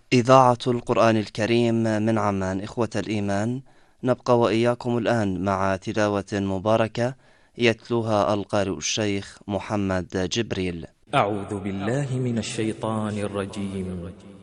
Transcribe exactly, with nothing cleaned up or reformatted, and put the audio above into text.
إذاعة القرآن الكريم من عمان. إخوة الإيمان، نبقى وإياكم الآن مع تلاوة مباركة يتلوها القارئ الشيخ محمد جبريل. أعوذ بالله من الشيطان الرجيم.